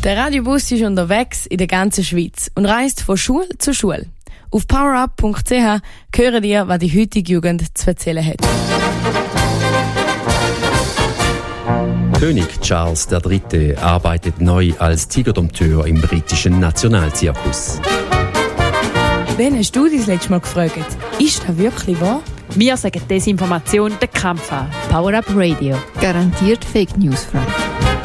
Der Radiobus ist unterwegs in der ganzen Schweiz und reist von Schule zu Schule. Auf powerup.ch hören ihr, was die heutige Jugend zu erzählen hat. König Charles III. Arbeitet neu als Tigerdompteur im britischen Nationalzirkus. Wen hast du das letzte Mal gefragt? Ist das wirklich wahr? Wir sagen Desinformation den Kampf an. Power Up Radio. Garantiert Fake News frei.